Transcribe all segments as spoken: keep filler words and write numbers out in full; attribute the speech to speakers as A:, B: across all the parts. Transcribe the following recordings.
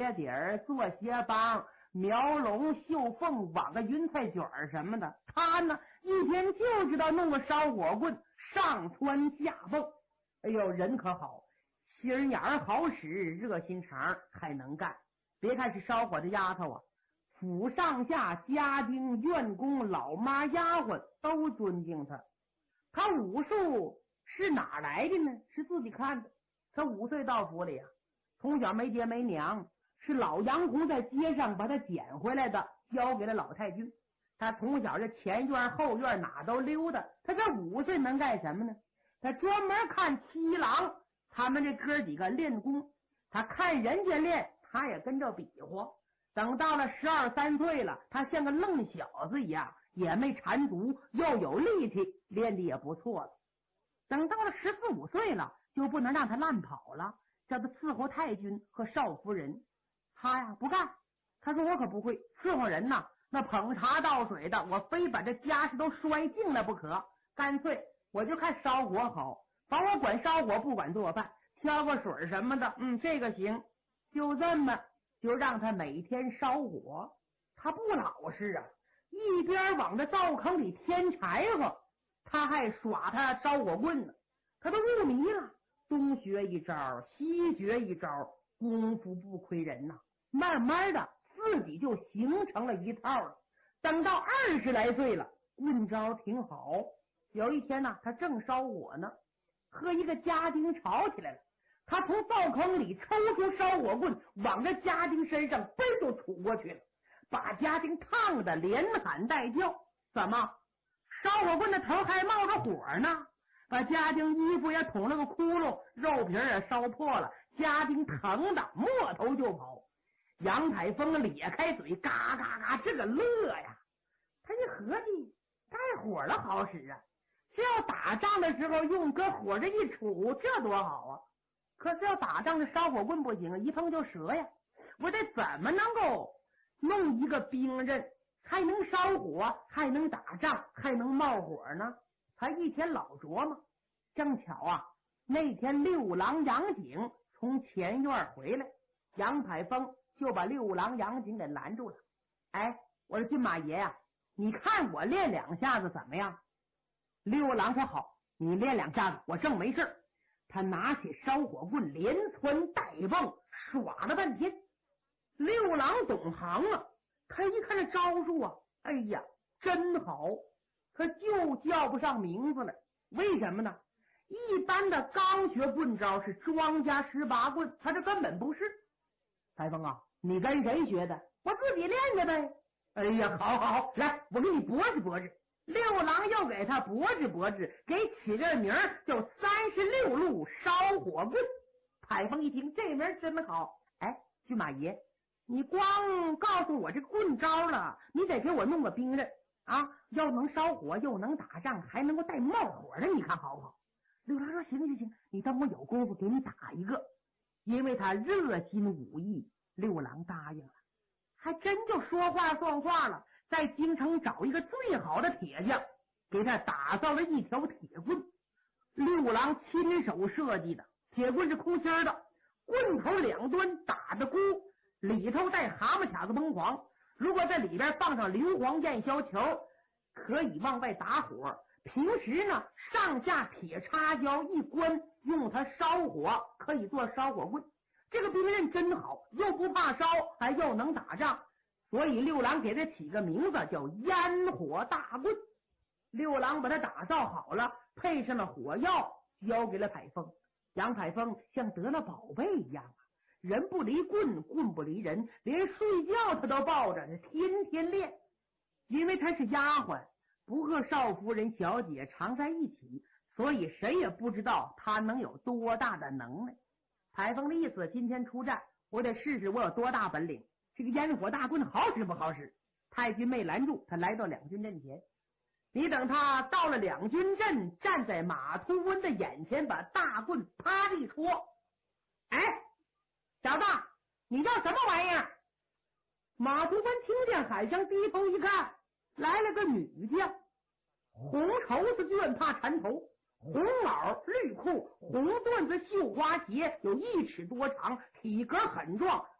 A: 鞋底儿、做鞋帮、描龙绣凤、网个云彩卷什么的。他呢，一天就知道弄个烧火棍上蹿下蹦。哎呦，人可好，心眼儿好使，热心肠还能干。别看是烧火的丫头啊，府上下家丁院工老妈丫鬟都尊敬他。他武术是哪来的呢？是自己看的。他五岁到府里啊，从小没爹没娘，是老杨红在街上把他捡回来的，交给了老太君。他从小这前院后院哪都溜达。他这五岁能干什么呢？他专门看七郎他们这哥几个练功，他看人家练，他也跟着比划。等到了十二三岁了，他像个愣小子一样，也没缠足，又有力气，练的也不错了。等到了十四五岁了，就不能让他乱跑了，叫他伺候太君和少夫人。他呀不干，他说我可不会伺候人呐，那捧茶倒水的，我非把这家事都摔净了不可。干脆我就看烧火好，把我管烧火不管做饭，挑个水什么的，嗯，这个行。就这么就让他每天烧火。他不老实啊，一边往这灶坑里添柴火，他还耍他烧火棍呢。他都入迷了，东学一招西学一招，功夫不亏人呐。慢慢的自己就形成了一套了。等到二十来岁了，棍招挺好。有一天呢，他正烧火呢，和一个家丁吵起来了。他从灶坑里抽出烧火棍，往这家丁身上嘣就杵过去了，把家丁烫得连喊带叫。怎么？烧火棍的头还冒着火呢，把家丁衣服也捅了个窟窿，肉皮也烧破了。家丁疼的摸头就跑。杨凯峰咧开嘴，嘎嘎嘎这个乐呀。他一合计，带火了好使啊，只要打仗的时候用搁火这一杵，这多好啊。可是要打仗的烧火棍不行，一碰就折呀。我得怎么能够弄一个兵刃，还能烧火，还能打仗，还能冒火呢？他一天老琢磨。正巧啊，那天六郎杨景从前院回来，杨凯峰就把六郎杨景给拦住了。哎，我说骏马爷呀、啊，你看我练两下子怎么样？六郎说好，你练两下子，我正没事。他拿起烧火棍连窜带蹦耍了半天。六郎懂行啊，他一看这招数啊，哎呀真好，可就叫不上名字来。为什么呢？一般的刚学棍招是庄家十八棍，他这根本不是。台风啊，你跟谁学的？我自己练的呗。哎呀，好好好，来，我给你驳斥驳斥。六郎又给他驳斥驳斥，给起这名叫三十六路烧火棍。台风一听这名真好，哎，骏马爷，你光告诉我这棍招了，你得给我弄个兵刃啊，要能烧火，又能打仗，还能够带冒火的，你看好不好？六郎说行行行，你等我有功夫给你打一个。因为他热心武艺，六郎答应了，还真就说话算话了，在京城找一个最好的铁匠，给他打造了一条铁棍。六郎亲手设计的铁棍是空心的，棍头两端打的箍，里头带蛤蟆卡子崩黄。如果在里边放上硫磺焰硝球，可以往外打火。平时呢，上下铁插胶一关，用它烧火，可以做烧火棍。这个兵刃真好，又不怕烧，还又能打仗，所以六郎给他起个名字叫烟火大棍。六郎把它打造好了，配上了火药，交给了凯丰。杨凯丰像得了宝贝一样啊，人不离棍，棍不离人，连睡觉他都抱着，天天练。因为他是丫鬟，不和少夫人小姐常在一起，所以谁也不知道他能有多大的能耐。台风的意思，今天出战，我得试试我有多大本领。这个烟火大棍好使不好使？太君没拦住他，来到两军阵前。你等他到了两军阵，站在马图温的眼前，把大棍啪地戳。哎，小子，你叫什么玩意儿？马图温听见喊声，低头一看，来了个女将，红绸子绢帕缠头，红袄绿裤，红缎子绣花鞋，有一尺多长，体格很壮，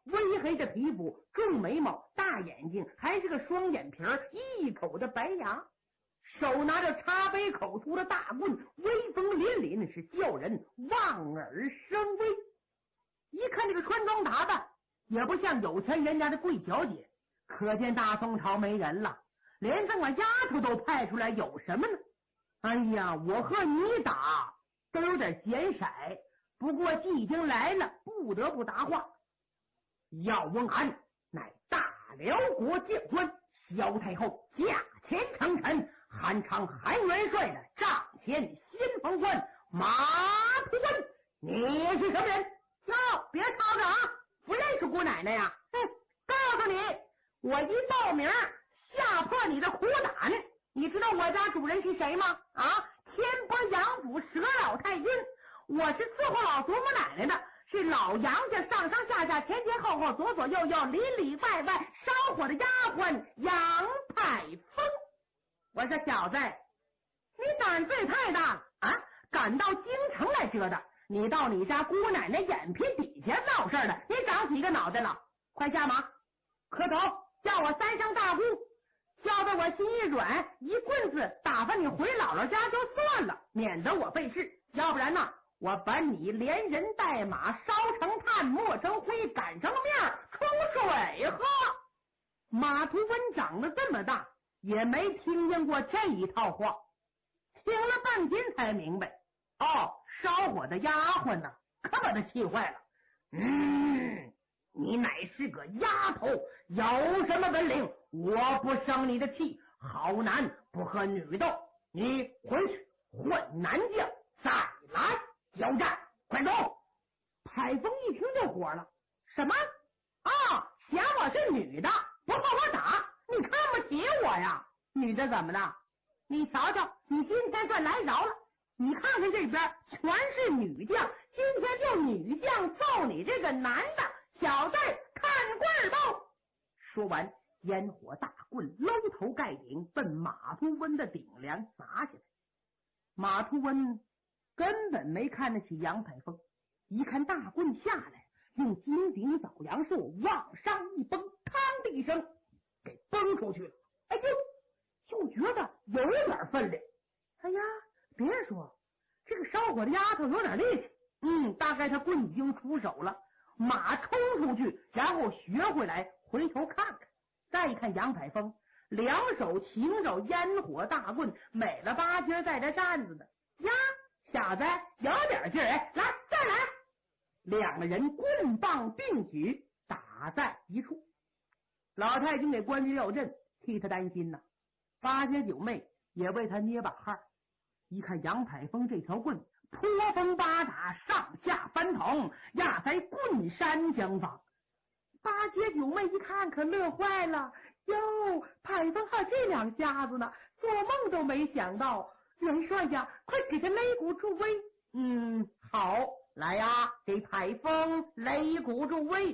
A: 微黑的皮肤，重眉毛，大眼睛，还是个双眼皮儿，一口的白牙，手拿着茶杯口粗的大棍，威风凛凛，是叫人望而生畏。一看这个穿装打扮，也不像有钱人家的贵小姐，可见大宋朝没人了，连这么丫头都派出来，有什么呢？哎呀，我和你打都有点显色，不过既已经来了，不得不答话。耀文安乃大辽国将官，萧太后驾前称臣，韩昌韩元帅的帐前先锋官马图温，你是什么人？哟，别吵着啊，不认识姑奶奶呀？哼，告诉你，我一报名吓破你的虎胆。你知道我家主人是谁吗？啊，天波杨府佘老太君，我是伺候老祖母奶奶的，是老杨家上上下下前前后后左左右右里里外外烧火的丫鬟杨排风。我说小子，你胆子也太大了啊！敢到京城来折腾，你到你家姑奶奶眼皮底下闹事了，你长几个脑袋了？快下马，磕头叫我三声大姑，叫得我心一软，一棍子打发你回姥姥家就算了，免得我费事。要不然呢，我把你连人带马烧成炭，磨成灰，擀成面，冲水喝。马图温长得这么大，也没听见过这一套话，听了半天才明白，哦，烧火的丫鬟呢，可把他气坏了。嗯，你乃是个丫头，有什么本领？我不生你的气。好男不和女斗，你回去混男将，再来交战，快走！海峰一听就火了，什么啊？嫌我是女的，不和我打？你看不起我呀？女的怎么了？你瞧瞧，你今天算来着了。你看看这边全是女将，今天就女将揍你这个男的，小子看棍吧！说完，烟火大棍搂头盖顶奔马图温的顶梁砸下来。马图温根本没看得起杨排风，一看大棍下来，用金顶枣杨树往上一崩，嘡的一声给崩出去了。哎呦，就觉得有点分量。哎呀，别说这个烧火的丫头有点力气，嗯，大概他棍已经出手了。马冲出去，然后学回来，回头看看，再一看杨排风，两手擎着烟火大棍，美了八截在这站着的呀，小子有点劲儿，哎，来再来！两个人棍棒并举，打在一处。老太君给关节要阵，替他担心呐。八戒九妹也为他捏把汗。一看杨排风这条棍泼风八打，上下翻腾，压在棍山相仿。八戒九妹一看可乐坏了，哟，排风还这两下子呢，做梦都没想到。元帅呀，快给他擂鼓助威！嗯，好，来呀，给排风擂鼓助威！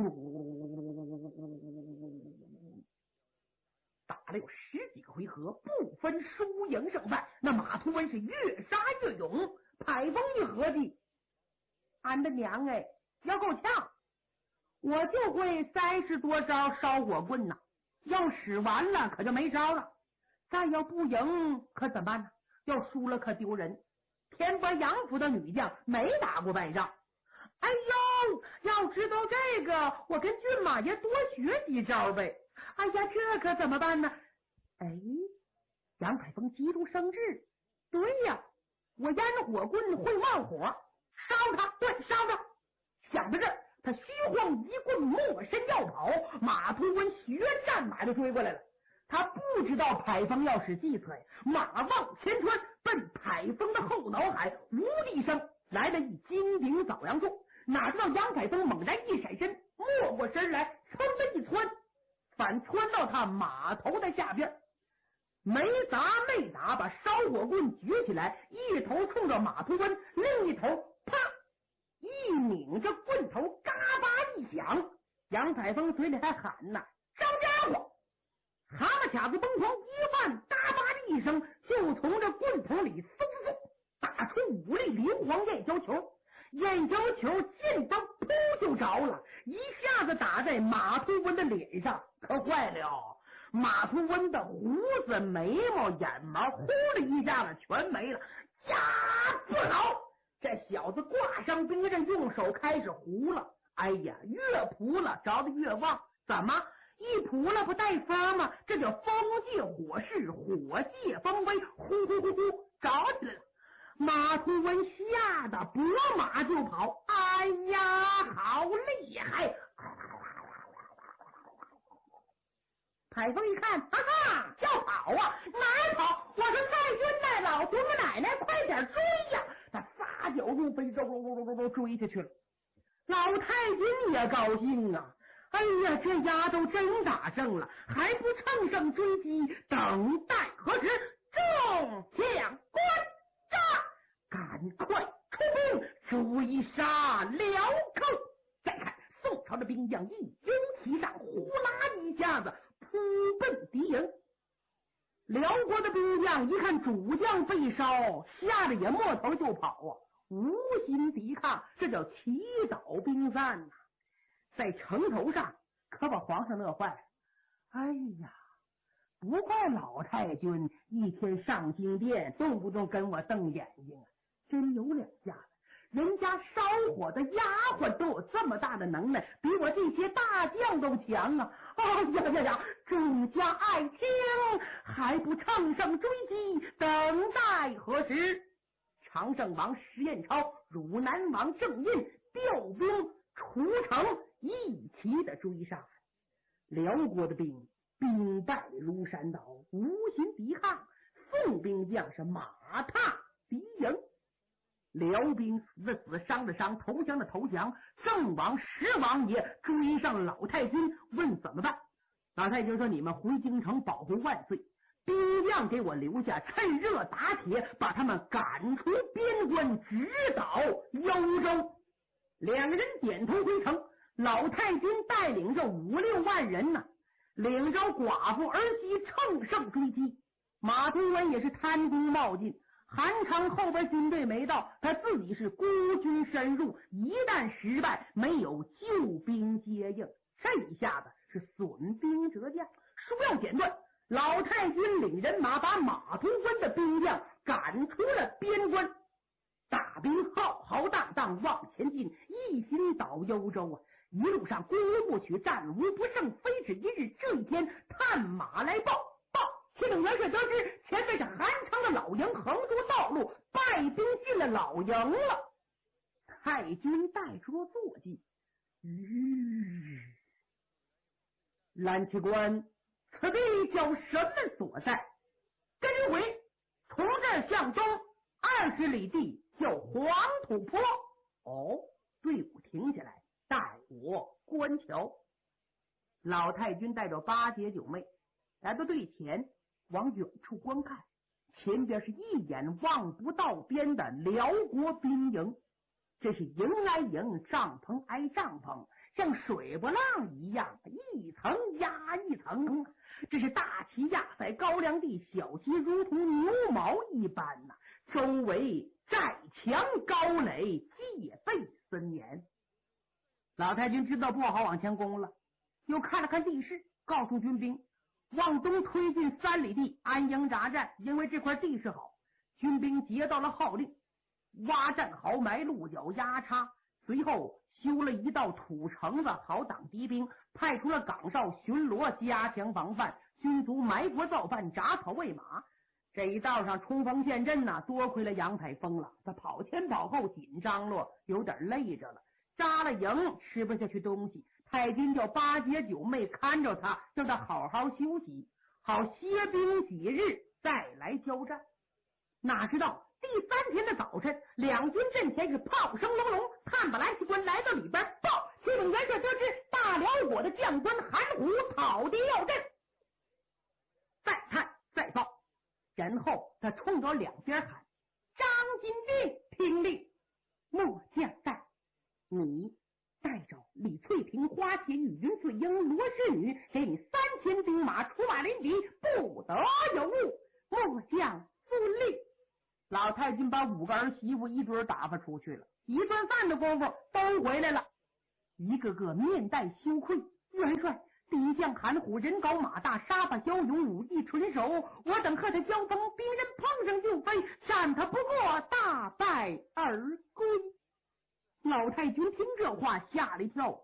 A: 打了有十几个回合，不分输赢胜败，那马图温是越杀越勇。排风一合计，俺的娘哎，要够呛！我就会三十多招烧火棍呐，要使完了可就没招了。再要不赢可怎么办呢？要输了可丢人。天波杨府的女将没打过败仗。哎呦，要知道这个，我跟骏马爷多学几招呗。哎呀，这可怎么办呢？哎，杨排风急中生智，对呀，我烟火棍会冒火，烧他，对，烧他。想到这儿，他虚晃一棍，没身要跑。马图温学战马就追过来了。他不知道排风要使计策呀，马往前穿，奔排风的后脑海呜的一声来了一金顶枣杨树。哪知道杨排风猛然一闪身，没过身来，噌的一窜，反窜到他马头的下边，没砸没打，把烧火棍举起来，一头冲着马图温，另一头啪一拧着棍头，嘎巴一响。杨排风嘴里还喊呐：“招家伙！”蛤蟆卡子崩狂一万，嘎巴的一声，就从这棍筒里嗖嗖嗖打出五粒灵黄焰胶球。 眼角球见到噗就着了，一下子打在马图文的脸上，可坏了。马图文的胡子、眉毛、眼毛呼的一下子全没了。呀，不好！这小子挂上兵刃，用手开始胡了。哎呀，越扑了着的越旺。怎么一扑了不带风吗？这叫风借火势，火借风威，呼呼呼呼着起来了。马图文吓得拨马就跑。哎呀，好厉害！海峰一看，哈哈，要跑啊，哪儿跑？我说太君呐，老祖母奶奶，快点追呀！他撒脚入飞，肉肉肉肉肉追下去了。老太君也高兴啊，哎呀，这丫头真打胜了，还不乘胜追击，等待何时？众将官杀，赶快出宫追杀辽寇！再看宋朝的兵将一拥其上，呼啦一下子扑奔敌营。辽国的兵将一看主将被烧，吓得也摸头就跑啊，无心抵抗，这叫祈祷兵散呐、啊。在城头上可把皇上乐坏了。哎呀，不怪老太君一天上金殿，动不动跟我瞪眼睛啊，真有两下子。人家烧火的丫鬟都有这么大的能耐，比我这些大将都强啊！哎呀呀呀，众家爱听，还不乘胜追击，等待何时？常胜王石彦超、汝南王郑印调兵出城，一齐的追杀。辽国的兵兵败如山倒，无心抵抗。宋兵将是马踏敌营。辽兵死的死，伤的伤，投降的投降。郑王石王爷追上老太君，问怎么办？老太君说：“你们回京城保护万岁，兵将给我留下，趁热打铁，把他们赶出边关，直捣幽州。”两个人点头回城。老太君带领着五六万人呢、啊，领着寡妇儿媳乘胜追击。马图文也是贪功冒进。韩昌后边军队没到，他自己是孤军深入，一旦失败，没有救兵接应，这一下子是损兵折将。书要剪断，老太君领人马把马图文的兵将赶出了边关，大兵浩浩荡荡往前进，一心捣幽州啊！一路上攻无不取，战无不胜，非止一日。这一天，探马来报报，启禀元帅得知，前面是韩昌的老营，横住道路，败兵进了老营了。太君带着坐骑，吁，蓝旗官，此地叫什么所在？跟回，从这儿向东二十里地叫黄土坡。哦，队伍停下来，带我观瞧。老太君带着八姐九妹来到队前，往远处观看，前边是一眼望不到边的辽国兵营。这是营挨营，帐篷挨帐篷，像水波浪一样，一层压一层。这是大旗压在高粱地，小旗如同牛毛一般呐、啊。周围寨墙高垒，戒备森严。老太君知道不好往前攻了，又看了看地势，告诉军兵往东推进三里地安营扎寨，因为这块地势好。军兵接到了号令，挖战壕，埋鹿角，压插，随后修了一道土城子，好挡敌兵，派出了岗哨巡逻，加强防范，军卒埋伏造反，铡草喂马。这一道上冲锋陷阵呢、啊，多亏了杨采风了，他跑前跑后，紧张了，有点累着了，扎了营，吃不下去东西。太君叫八姐九妹看着他，叫他好好休息，好歇兵几日再来交战。哪知道第三天的早晨，两军阵前是炮声隆隆，探马来旗官来到里边报，启禀元帅得知大辽国的将官韩虎讨敌要阵。再探再报，然后他冲着两边喊：“张金兵，听令！末将在，你带着李翠萍、花千玉、云翠英、罗氏女，给你三千兵马，出马临敌，不得有误。末将遵令。”老太太君把五个儿媳妇一准打发出去了，一顿饭的功夫都回来了，一个个面带羞愧。元帅，敌将韩虎人高马大，杀伐骁勇，武艺纯熟，我等和他交锋，兵人碰上就飞，战他不过，大败而归。老太君听这话吓了一跳，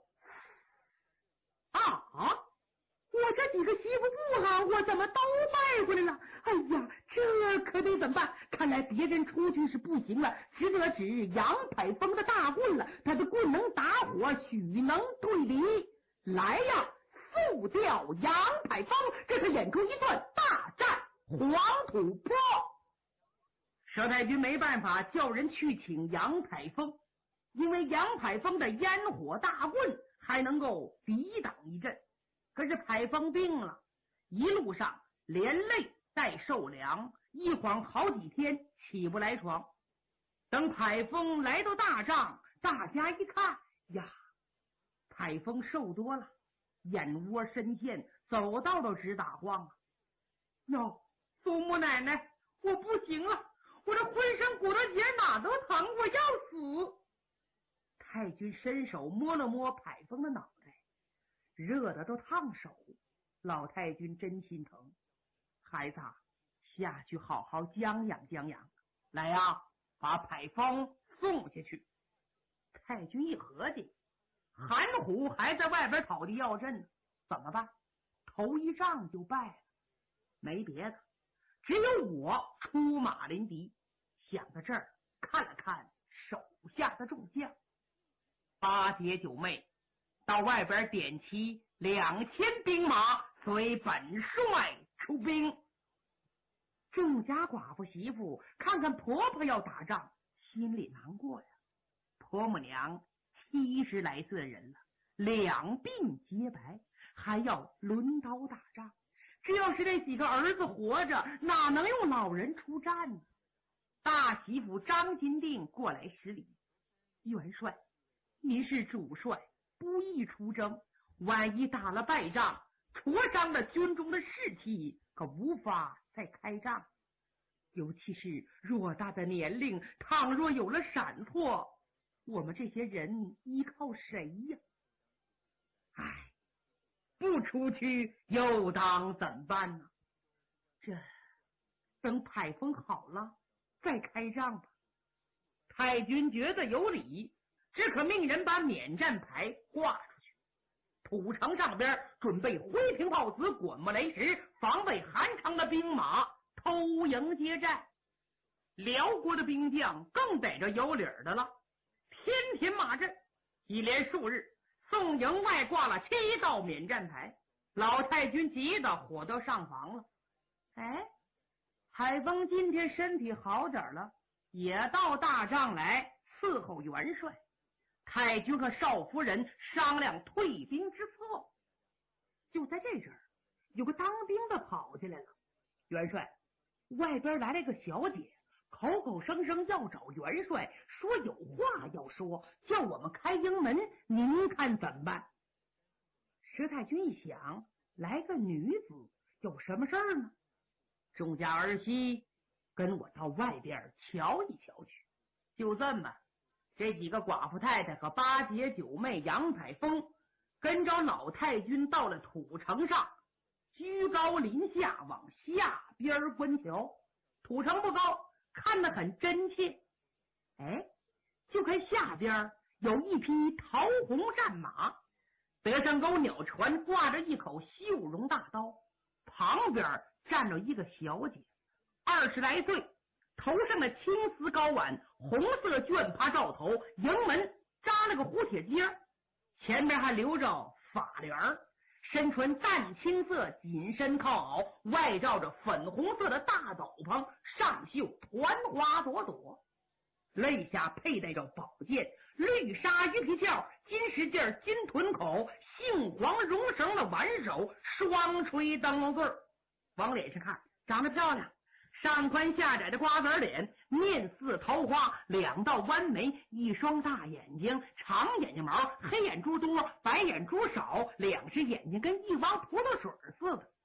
A: 啊！我这几个媳妇不好，我怎么都败回来了？哎呀，这可得怎么办？看来别人出去是不行了，只得指杨排风的大棍了。他的棍能打火，许能对敌。来呀，速调杨排风！这是演出一段大战黄土坡。佘太君没办法，叫人去请杨排风，因为杨排风的烟火大棍还能够抵挡一阵。可是排风病了，一路上连累带受凉，一晃好几天起不来床。等排风来到大帐，大家一看呀，排风瘦多了，眼窝深陷，走道都直打晃啊！哟，祖母奶奶，我不行了，我这浑身骨头节哪都疼，我要死！太君伸手摸了摸排风的脑袋，热的都烫手。老太君真心疼，孩子下去好好将养将养，来呀，把排风送下去。太君一合计，韩虎还在外边讨地要阵呢，怎么办？头一仗就败了，没别的，只有我出马临敌。想到这儿，看了看手下的众将，八姐九妹到外边点齐两千兵马，随本帅出兵。众家寡妇媳妇看看婆婆要打仗，心里难过呀。婆母娘七十来岁的人了，两鬓皆白，还要抡刀打仗。只要是那几个儿子活着，哪能用老人出战呢？大媳妇张金定过来施礼，元帅，您是主帅，不宜出征，万一打了败仗，挫伤了军中的士气，可无法再开仗。尤其是偌大的年龄，倘若有了闪错，我们这些人依靠谁呀？唉，不出去又当怎么办呢？这等排风好了再开仗吧。太君觉得有理，只可命人把免战牌挂出去，土城上边准备灰瓶炮子、滚木雷石，防备韩昌的兵马偷营接战。辽国的兵将更逮着有理的了，天天马阵，一连数日，宋营外挂了七道免战牌。老太君急得火都上房了。哎，海风今天身体好点了，也到大帐来伺候元帅。太君和少夫人商量退兵之策。就在这阵儿，有个当兵的跑进来了。元帅，外边来了一个小姐，口口声声要找元帅，说有话要说，叫我们开营门，您看怎么办？佘太君一想，来个女子有什么事儿呢？众家儿媳跟我到外边瞧一瞧去。就这么，这几个寡妇太太和八姐九妹杨排风跟着老太君到了土城上，居高临下往下边观瞧。土城不高，看得很真切。哎，就看下边有一匹桃红战马，德胜沟鸟船挂着一口绣绒大刀，旁边站着一个小姐，二十来岁，头上的青丝高挽，红色绢帕罩头，营门扎了个蝴蝶结，前面还留着发帘儿，身穿淡青色紧身靠袄，外罩着粉红色的大斗篷，上绣团花朵朵，肋下佩戴着宝剑，绿纱鱼皮鞘，金石镜，金臀口，杏黄绒绳的挽手，双垂灯笼穗，往脸上看长得漂亮，上宽下窄的瓜子脸，面似桃花，两道弯眉，一双大眼睛，长眼睛毛，黑眼珠多，白眼珠少，两只眼睛跟一汪葡萄水似的。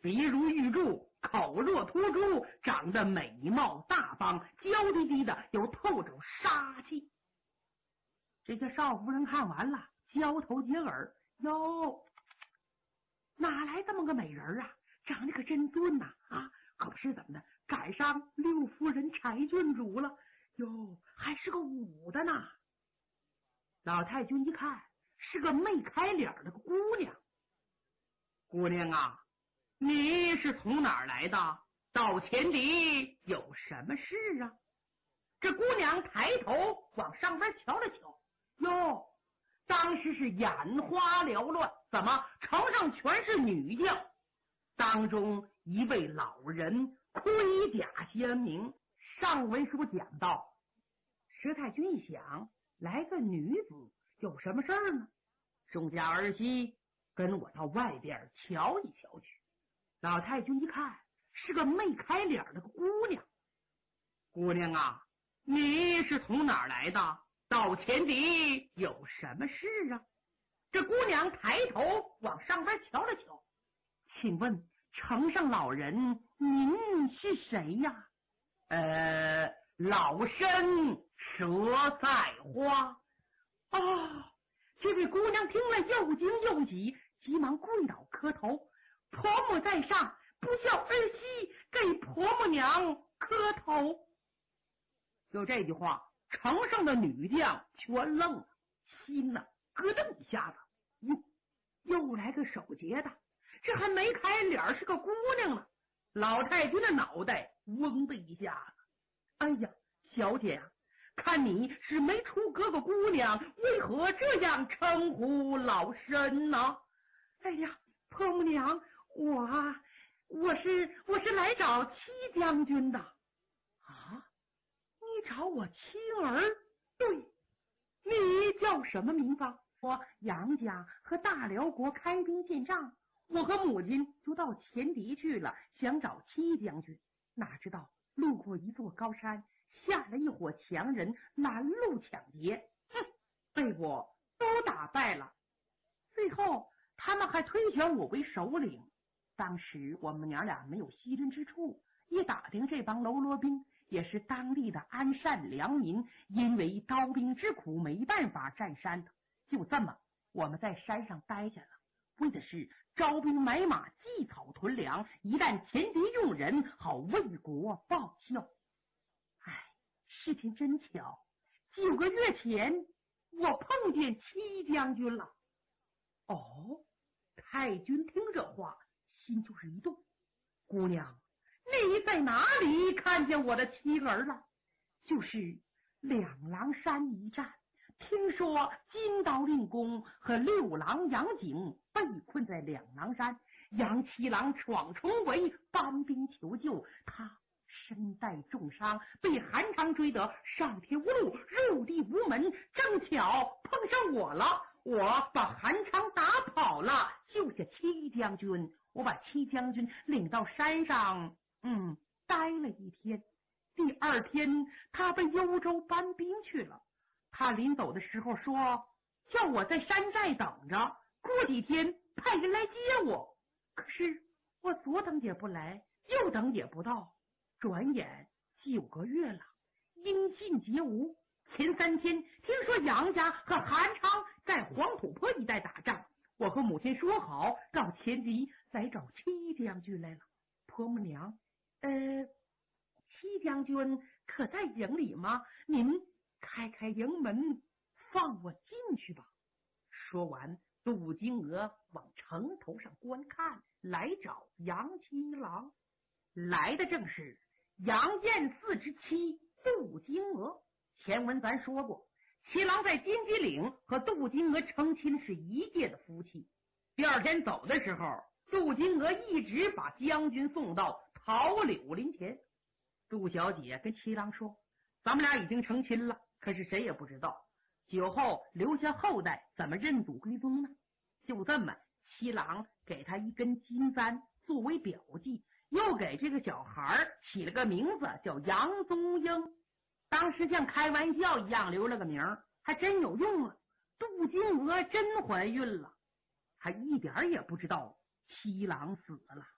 A: 鼻如玉柱，口若秃珠，长得美貌大方，娇滴滴的，又透着杀气。这些少夫人看完了，交头接耳：“哟，哪来这么个美人啊？长得可真俊呐！啊，可不是怎么的，赶上六夫人柴郡主了。哟，还是个武的呢。”老太君一看，是个媚开脸的姑娘。姑娘啊，你是从哪儿来的？到前底有什么事啊？这姑娘抬头往上边瞧了瞧，哟，当时是眼花缭乱，怎么城上全是女将？当中一位老人盔甲鲜明，上文书讲到，石太君一想，来个女子有什么事儿呢？众家儿媳跟我到外边瞧一瞧去。老太君一看，是个媚开脸的姑娘。姑娘啊，你是从哪儿来的？到前底有什么事啊？这姑娘抬头往上边瞧了瞧，请问城上老人您是谁呀？呃，老身佘在花。哦，这位姑娘听了又惊又喜，急忙跪倒磕头：“婆母在上，不孝儿媳给婆母娘磕头。”就这句话，城上的女将全愣了，心呐咯噔一下子，哟，又来个守节的，这还没开脸是个姑娘呢。老太君的脑袋嗡的一下子，哎呀，小姐啊，看你是没出阁个姑娘，为何这样称呼老身呢？哎呀，婆母娘，我啊，我是我是来找七将军的。啊，你找我妻儿？对，你叫什么名字？我杨家和大辽国开兵进帐，我和母亲就到前敌去了，想找七将军，哪知道路过一座高山，下了一伙强人拦路抢劫，哼，被我都打败了。最后他们还推选我为首领。当时我们娘俩没有惜人之处，一打听这帮喽啰兵也是当地的安善良民，因为刀兵之苦没办法占山的，就这么我们在山上待下了，为的是招兵买马，积草屯粮，一旦前敌用人，好为国报效。哎，事情真巧，九个月前我碰见七将军了。哦，太君听这话心就是一动，姑娘，你在哪里看见我的妻儿了？就是两狼山一战，听说金刀令公和六郎杨景被困在两狼山，杨七郎闯重围，搬兵求救，他身带重伤，被韩昌追得上天无路，入地无门，正巧碰上我了，我把韩昌打跑了，救下七将军。我把七将军领到山上，嗯，待了一天。第二天他被幽州搬兵去了，他临走的时候说叫我在山寨等着，过几天派人来接我。可是我左等也不来，右等也不到，转眼九个月了，音信皆无。前三天听说杨家和韩昌在黄土坡一带打仗，我和母亲说好到前敌来找七将军来了。婆母娘，呃，七将军可在营里吗？您开开营门，放我进去吧。说完，杜金娥往城头上观看，来找杨七郎。来的正是杨艳四之妻杜金娥。前文咱说过，七郎在金鸡岭和杜金娥成亲是一届的夫妻。第二天走的时候，杜金娥一直把将军送到桃柳林前。杜小姐跟七郎说，咱们俩已经成亲了，可是谁也不知道酒后留下后代怎么认祖归宗呢？就这么，七郎给他一根金簪作为表记，又给这个小孩起了个名字叫杨宗英。当时像开玩笑一样留了个名，还真有用了。杜金娥真怀孕了，还一点也不知道七郎死了。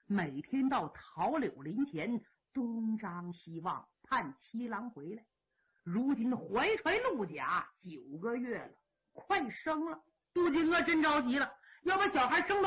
A: 每天到桃柳林前东张西望，盼七郎回来。如今怀揣陆甲九个月了，快生了。杜金娥真着急了，要把小孩生到